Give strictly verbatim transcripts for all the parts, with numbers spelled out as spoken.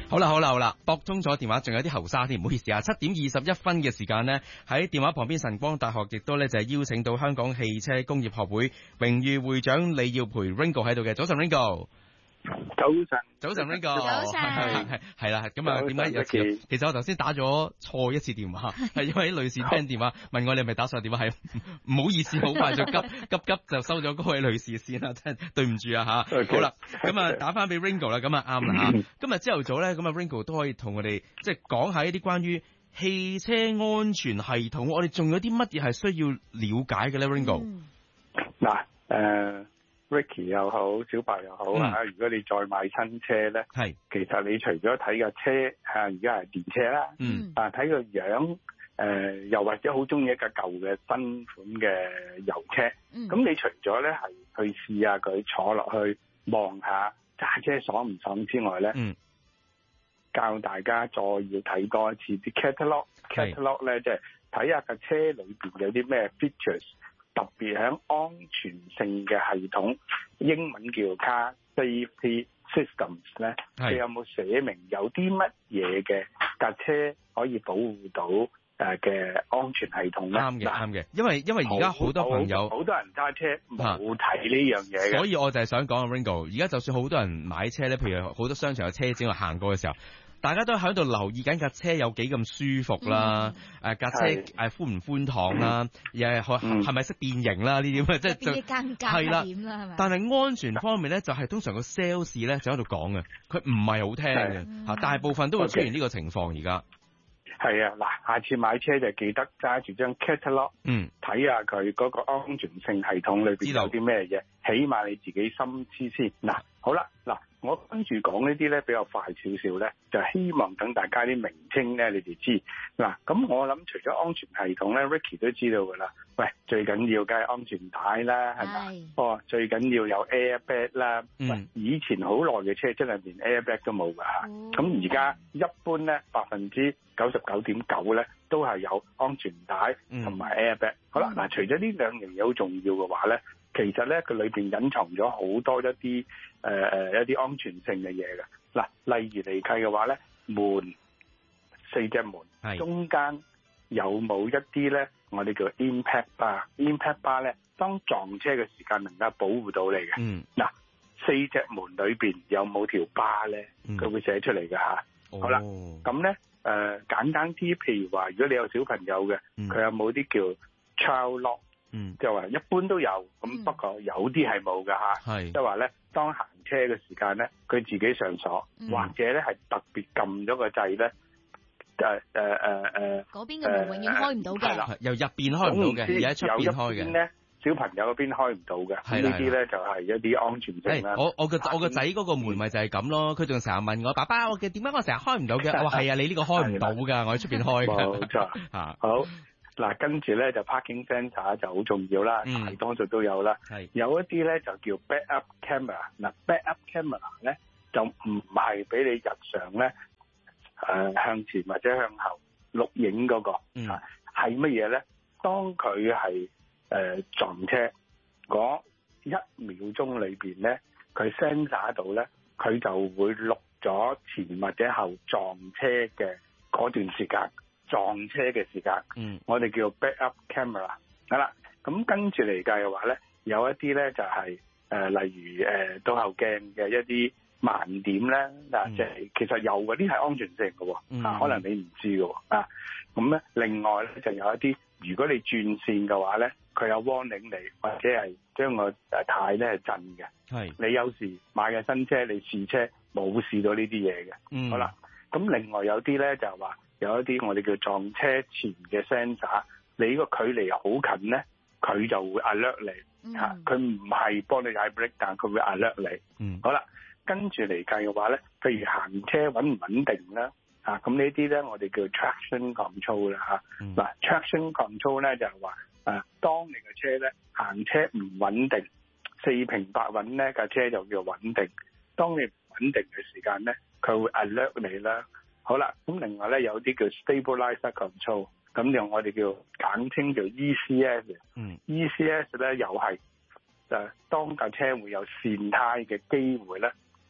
好啦好啦好啦，駁通咗電話，仲有啲後生添，唔好意思啊，七點二十一分嘅時間呢，喺電話旁邊晨光大學亦都咧就係邀請到香港汽車工業學會榮譽會長李耀培 Ringo 喺度嘅。早晨 Ringo。 早晨， 早晨 Ringo。 早晨。 係係係啦，咁啊點解有次？其實我頭先打咗錯一次電話，係因為啲女士聽電話問我你係咪打錯電話，係唔好意思，好快就急急急就收咗嗰位女士先啦，真係對唔住啊吓。Okay. 好啦，咁啊打翻俾 Ringo 啦，咁啊啱啦吓。今日朝頭早咧，咁啊 Ringo 都可以同我哋即係講下一啲關於汽車安全系統，我哋仲有啲乜嘢係需要了解嘅咧 Ringo？ 嗱，誒、呃。Ricky 又好，小白又好啊、嗯！如果你再買新車咧，係其實你除咗睇架車嚇，而家係電車啦，嗯啊睇個樣，誒、呃、又或者好中意一架舊嘅新款嘅油車，咁、嗯、你除咗咧係去試下佢坐落去望下揸車爽唔爽之外咧，嗯，教大家再要睇多一次啲 catalog，catalog 咧即係睇下架車裏邊有啲咩 features。特別喺安全性嘅系統，英文叫 Car Safety Systems 咧，佢有冇寫明有啲乜嘢嘅架車可以保護到誒嘅安全系統咧？ 啱嘅，啱嘅，因為因為而家好多朋友好多人揸車冇睇呢樣嘢嘅， 所以我就係想講啊 Ringo，而家就算好多人買車咧，譬如好多商場嘅車展我行過嘅時候。大家都喺度留意緊架車有幾咁舒服啦，誒架、嗯、車誒寬唔寬敞啦，又係係咪識變形啦？呢啲咁即係就係啦，係咪？但係安全方面咧，就係、是、通常個 sales 咧就喺度講嘅，佢唔係好聽嘅嚇，大部分都會出現呢個情況而家。 係啊，嗱，下次買車就記得揸住張 catalog，嗯，睇下佢嗰個安全性系統裏邊有啲咩嘢，起碼你自己心知先。嗱，好啦，嗱。我跟住講呢啲咧比較快少少咧，就希望等大家啲名稱咧，你哋知嗱。咁我諗除咗安全系統咧 ，Ricky 都知道噶啦。喂，最緊要梗係安全帶啦，係咪？哦，最緊要有 airbag 啦。嗯。喂，以前好耐嘅車真係連 airbag 都冇噶嚇。咁而家一般咧，百分之九十九點九咧都係有安全帶同埋 airbag。嗯、好啦，嗱，除咗呢兩樣嘢好重要嘅話咧。其實咧，佢裏邊隱藏咗好多一啲誒誒一啲安全性嘅嘢嘅。嗱，例如嚟計嘅話咧，門四隻門，中間有冇一啲咧？我哋叫 impact bar，impact bar 咧，當撞車嘅時間能夠保護到你嘅。嗯。嗱，四隻門裏邊有冇條 bar 咧？佢、嗯、會寫出嚟嘅嚇。好啦，咁咧誒簡單啲，譬如話，如果你有小朋友嘅，佢、嗯、有冇啲叫 child lock？嗯，就話一般都有，咁、嗯、不過有啲係冇㗎吓，即係話咧，當行車嘅時間咧，佢自己上鎖，嗯、或者咧係特別撳咗個掣咧，誒誒誒誒， 嗰邊嘅門永遠開唔到嘅，係啦， 由入邊開唔到嘅，而喺出邊開嘅。 咧，小朋友嗰邊開唔到嘅，呢啲咧就係一啲安全性啦。 我我個我個仔嗰個門咪就係咁咯，佢仲成日問我爸爸，我嘅點解我成日開唔到嘅？我話係啊，你呢個開唔到㗎，我喺出邊開㗎。 冇錯，嚇好。嗱，跟住咧就 parking sensor 就好重要啦，大多數都有啦。係有一啲咧就叫 backup camera。嗱 backup camera 咧就唔係俾你日常咧誒、呃、向前或者向後錄影嗰、那個，嗯、啊係乜嘢咧？當佢係誒撞車嗰一秒鐘裏邊咧，佢 sensor 到咧，佢就會錄咗前或者後撞車嘅嗰段時間。撞車嘅時間，嗯，我哋叫 backup camera， 好啦，咁跟住嚟計嘅話咧，有一啲咧就係、是、誒、呃，例如誒、呃、倒後鏡嘅一啲盲點咧，嗱、嗯，即係其實有嗰啲係安全性嘅，嗯、啊，可能你唔知嘅，啊，咁咧另外咧就有一啲，如果你轉線嘅話咧，佢有 warning 你，或者係將個誒軚咧係震嘅，係，你有時買嘅新車你試車冇試到呢啲嘢嘅，嗯，好啦，咁另外有啲咧就係話。有一啲我哋叫撞車前嘅 sensor， 你個距離好近咧，佢就會 alert 你嚇，佢唔係幫你踩 brake，但佢會 alert 你。嗯，好啦，跟住嚟計嘅話咧，譬如行車穩唔穩定啦，嚇咁呢啲咧，我哋叫 traction control 啦嚇。嗱、嗯、traction control 咧就係話誒，當你嘅車咧行車唔穩定，四平八穩咧架車就叫穩定。當你唔穩定嘅時間咧，佢會 alert 你啦。好啦，咁另外咧有啲叫 stabilizer control， 咁用我哋叫簡稱叫 E C S。嗯 ，E C S 咧又係誒當架車會有跣胎嘅機會咧，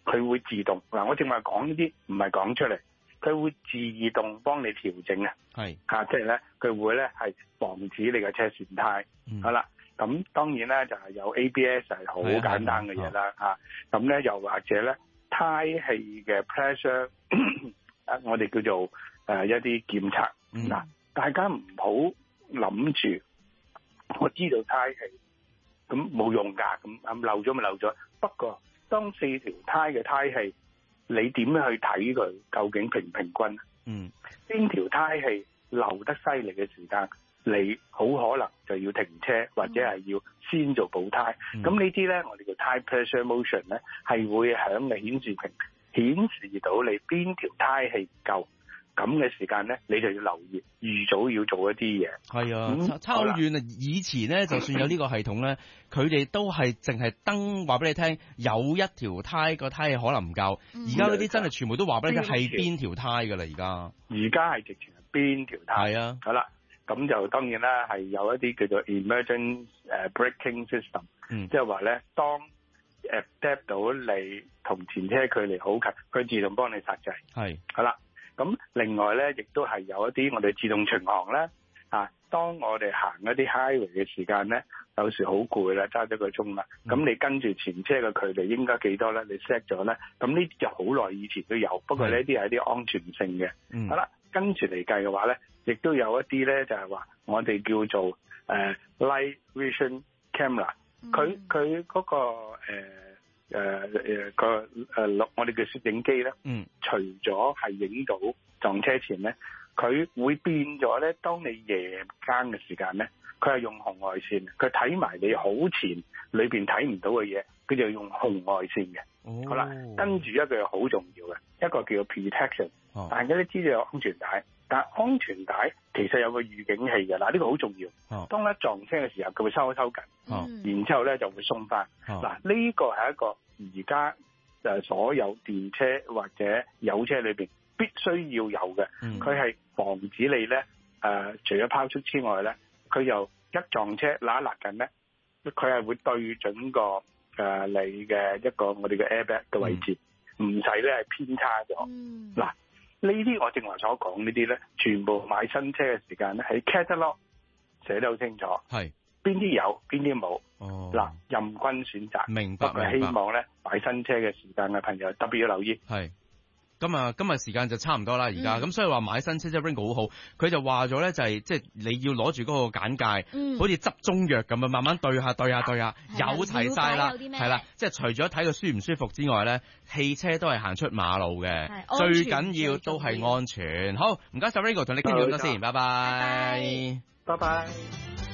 佢會自動嗱，我正話講呢啲唔係講出嚟，佢會自動幫你調整啊。 係嚇，即係咧，佢會咧係防止你嘅車損胎。 嗯、 好啦，咁當然咧就係有 A B S 係好簡單嘅嘢啦嚇。咁咧又或者咧胎氣嘅 pressure， 我哋叫做誒一啲檢測。嗱、嗯，大家唔好諗住，我知道胎氣咁冇用㗎，咁咁漏咗咪漏咗。不過當四條胎嘅胎氣，你點樣去睇佢究竟平唔平均？嗯，邊條胎氣漏得犀利嘅時間，你好可能就要停車，或者係要先做補胎。咁、嗯、呢啲咧，我哋叫 tire pressure motion 咧，係會響嘅顯示屏顯示到你邊條胎氣唔夠。咁嘅時間咧，你就要留意，預早要做一啲嘢。係啊， 嗯、差好遠啊！以前咧，就算有呢個系統咧，佢哋都係淨係登話俾你聽，有一條胎個胎氣可能唔夠。而家嗰啲真係全部都話俾你聽係邊條胎㗎啦！而家而家係直情係邊條胎？係啊，好啦，咁就當然啦，係有一啲叫做 emergency 誒 braking system，即係話咧，當誒 detect 到你同前車距離好近，佢自動幫你剎掣。係，好啦。咁另外咧，亦都係有一啲我哋自動巡航咧，啊，當我哋行一啲 highway 嘅時間咧，有時好攰啦，揸咗個鐘啦，咁、嗯、你跟住前車嘅距離應該幾多咧？你 set 咗咧，咁呢啲就好耐以前都有，不過呢啲係啲安全性嘅、嗯。好啦，跟住嚟計嘅話咧，亦都有一啲咧就係、是、話我哋叫做誒、呃、Light Vision Camera， 佢佢嗰個誒。呃誒、呃、誒個誒錄我哋嘅攝影機咧，嗯，除咗係影到撞車前咧，佢會變咗咧。當你夜間嘅時間咧，佢係用紅外線，佢睇埋你好前裏邊睇唔到嘅嘢，佢就用紅外線嘅、哦。好啦，跟住一個好重要嘅，一個叫做 protection、哦。大家都知道有安全帶，但係安全帶其實有個預警器嘅。嗱，呢個好重要。哦、當一撞車嘅時候，佢會收一收緊，哦、然之後咧就會鬆翻。嗱、哦，呢個係一個而家誒所有電車或者有車裏邊必須要有嘅，佢、嗯、係防止你咧誒、呃，除咗拋出之外咧，佢又一撞車揦一揦緊咧，佢係會對準個誒、呃、你嘅一個我哋嘅 airbag 嘅位置，唔使咧係偏差咗。嗱、嗯，呢啲我正話所講呢啲咧，全部買新車嘅時間咧喺 catalog 寫得好清楚。係。邊啲有，邊啲冇。哦，嗱，任君選擇。明白，明白。希望咧買新車嘅時間嘅朋友特別要留意。係。咁啊，今日時間就差唔多啦，而家咁，所以話買新車即係 Ringo 好好。佢就話咗咧，就係即係你要攞住嗰個簡介，嗯、好似執中藥咁啊，慢慢對下對下對下，有齊晒啦，係啦。即係除咗睇佢舒唔舒服之外咧，汽車都係行出馬路嘅，最緊要都係安全。好，唔該晒 Ringo 同你傾咗咁多先，拜拜。拜拜。拜拜。